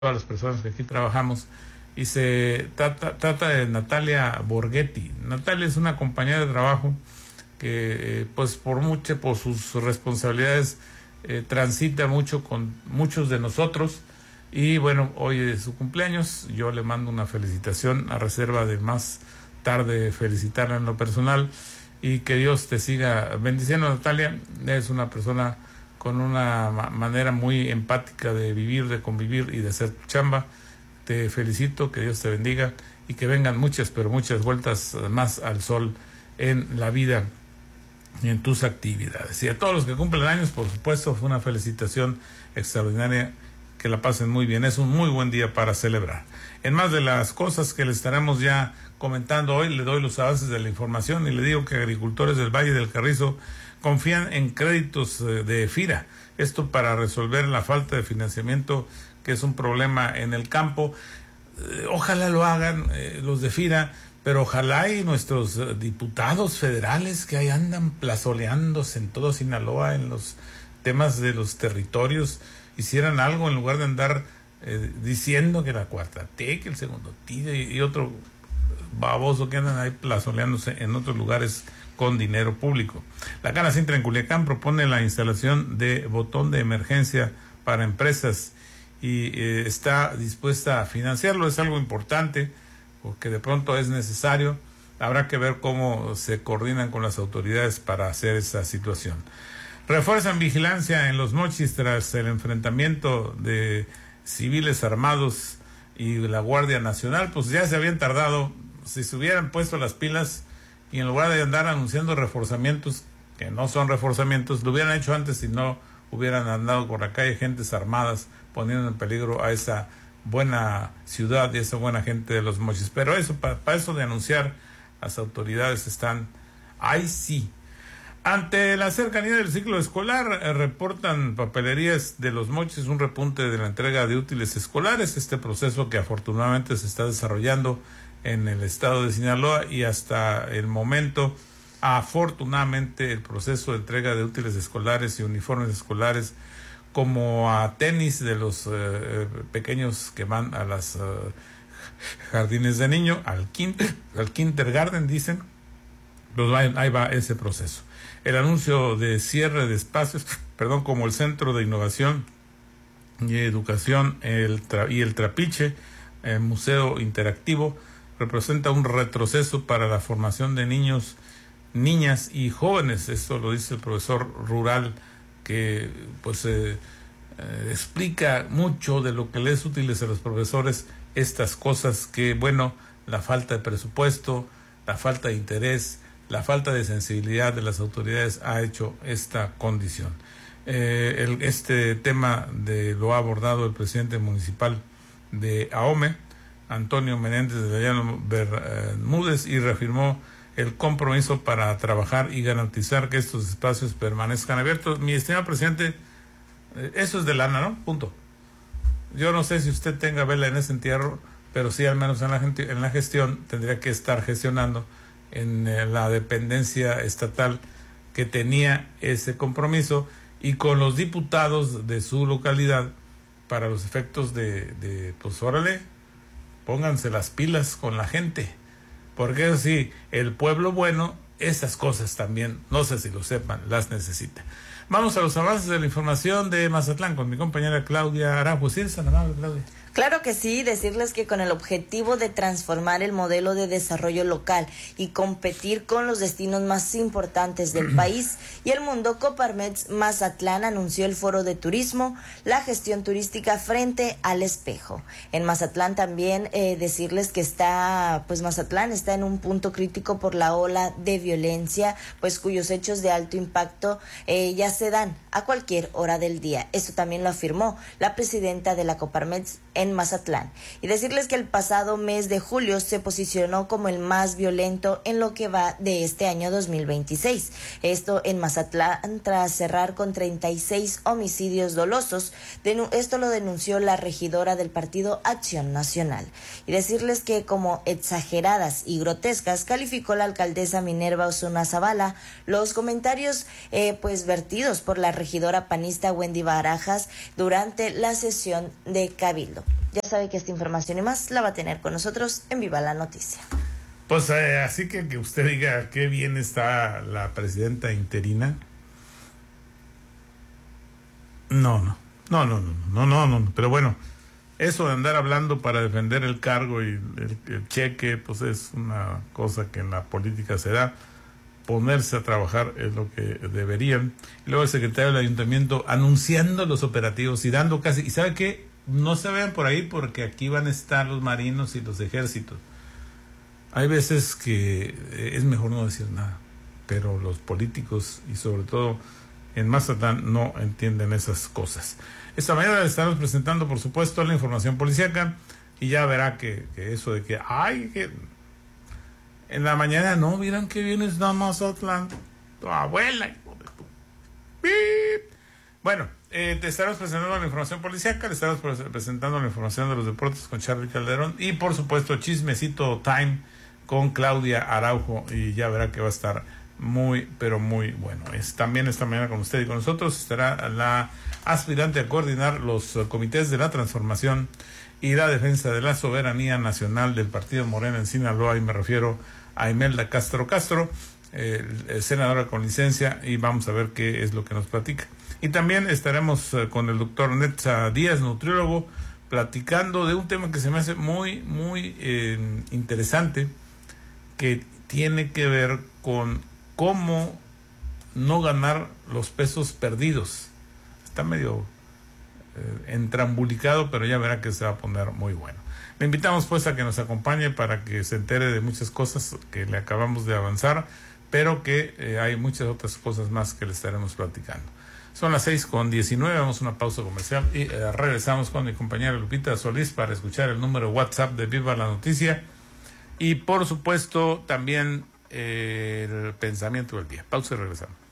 todas las personas que aquí trabajamos, y se trata de Natalia Borghetti. Natalia es una compañera de trabajo que pues por sus responsabilidades transita mucho con muchos de nosotros, y bueno, hoy es su cumpleaños. Yo le mando una felicitación a reserva de más tarde felicitarla en lo personal, y que Dios te siga bendiciendo. Natalia es una persona con una manera muy empática de vivir, de convivir y de hacer chamba. Te felicito, que Dios te bendiga y que vengan muchas, pero muchas vueltas más al sol en la vida y en tus actividades. Y a todos los que cumplen años, por supuesto, fue una felicitación extraordinaria. Que la pasen muy bien, es un muy buen día para celebrar. En más de las cosas que le estaremos ya comentando hoy, le doy los avances de la información y le digo que agricultores del Valle del Carrizo confían en créditos de FIRA, esto para resolver la falta de financiamiento, que es un problema en el campo. Ojalá lo hagan los de FIRA, pero ojalá y nuestros diputados federales que ahí andan plazoleándose en todo Sinaloa en los temas de los territorios hicieran algo, en lugar de andar diciendo que la cuarta T, que el segundo TIDE y otro baboso que andan ahí plazoleándose en otros lugares con dinero público. La Canacintra en Culiacán propone la instalación de botón de emergencia para empresas y está dispuesta a financiarlo. Es algo importante porque de pronto es necesario. Habrá que ver cómo se coordinan con las autoridades para hacer esa situación. Refuerzan vigilancia en Los Mochis tras el enfrentamiento de civiles armados y la Guardia Nacional. Pues ya se habían tardado. Si se hubieran puesto las pilas y en lugar de andar anunciando reforzamientos, que no son reforzamientos, lo hubieran hecho antes y no hubieran andado por la calle gentes armadas poniendo en peligro a esa buena ciudad y a esa buena gente de Los Mochis. Pero eso, para eso de anunciar, las autoridades están ahí sí. Ante la cercanía del ciclo escolar, reportan papelerías de Los Mochis un repunte de la entrega de útiles escolares, este proceso que afortunadamente se está desarrollando en el estado de Sinaloa, y hasta el momento, afortunadamente, el proceso de entrega de útiles escolares y uniformes escolares, como a tenis de los pequeños que van a las jardines de niño, al kindergarten, dicen, pues ahí va ese proceso. El anuncio de cierre de espacios, como el Centro de Innovación y Educación y el Trapiche, Museo Interactivo, representa un retroceso para la formación de niños, niñas y jóvenes. Esto lo dice el profesor Rural, que pues explica mucho de lo que les es útil a los profesores estas cosas que, bueno, la falta de presupuesto, la falta de interés, la falta de sensibilidad de las autoridades ha hecho esta condición. Este tema lo ha abordado el presidente municipal de Ahome, Antonio Menéndez de Llano Bermúdez, y reafirmó el compromiso para trabajar y garantizar que estos espacios permanezcan abiertos. Mi estimado presidente, eso es de lana, ¿no? Punto. Yo no sé si usted tenga vela en ese entierro, pero sí, al menos en la gestión, tendría que estar gestionando en la dependencia estatal que tenía ese compromiso, y con los diputados de su localidad, para los efectos de pues órale, pónganse las pilas con la gente, porque eso sí, el pueblo bueno, esas cosas también, no sé si lo sepan, las necesita. Vamos a los avances de la información de Mazatlán con mi compañera Claudia Araujo. ¿Sí es tan amable, Claudia? Claro que sí, decirles que con el objetivo de transformar el modelo de desarrollo local y competir con los destinos más importantes del país y el mundo, Coparmex Mazatlán anunció el foro de turismo, la gestión turística frente al espejo. En Mazatlán también decirles que Mazatlán está en un punto crítico por la ola de violencia, pues cuyos hechos de alto impacto ya se dan a cualquier hora del día. Esto también lo afirmó la presidenta de la Coparmex en Mazatlán. Y decirles que el pasado mes de julio se posicionó como el más violento en lo que va de este año 2026. Esto en Mazatlán tras cerrar con 36 homicidios dolosos. Esto lo denunció la regidora del partido Acción Nacional. Y decirles que como exageradas y grotescas calificó la alcaldesa Minerva Osuna Zavala los comentarios vertidos por la regidora panista Wendy Barajas durante la sesión de Cabildo. Ya sabe que esta información y más la va a tener con nosotros en Viva la Noticia. Pues así que usted diga qué bien está la presidenta interina. No. Pero bueno, eso de andar hablando para defender el cargo y el cheque, pues es una cosa que en la política se da. Ponerse a trabajar es lo que deberían. Y luego el secretario del ayuntamiento anunciando los operativos y dando casi... ¿Y sabe qué? No se vean por ahí porque aquí van a estar los marinos y los ejércitos. Hay veces que es mejor no decir nada, pero los políticos y sobre todo en Mazatlán no entienden esas cosas. Esta mañana le estaremos presentando, por supuesto, la información policíaca y ya verá que eso de que en la mañana no, miran que vienes a Mazatlán, tu abuela, hijo de tu... ¡Pip! Bueno, te estaremos presentando la información policíaca, le estaremos presentando la información de los deportes con Charly Calderón y por supuesto Chismecito Time con Claudia Araujo y ya verá que va a estar muy, pero muy bueno. También esta mañana con usted y con nosotros estará la aspirante a coordinar los comités de la transformación y la defensa de la soberanía nacional del Partido Morena en Sinaloa, y me refiero a Imelda Castro, senadora con licencia, y vamos a ver qué es lo que nos platica. Y también estaremos con el doctor Netza Díaz, nutriólogo, platicando de un tema que se me hace muy, muy interesante, que tiene que ver con cómo no ganar los pesos perdidos. Está medio entrambulicado, pero ya verá que se va a poner muy bueno. Le invitamos pues a que nos acompañe para que se entere de muchas cosas que le acabamos de avanzar, pero que hay muchas otras cosas más que le estaremos platicando. Son las 6:19, vamos a una pausa comercial y regresamos con mi compañera Lupita Solís para escuchar el número WhatsApp de Viva la Noticia y por supuesto también el pensamiento del día. Pausa y regresamos.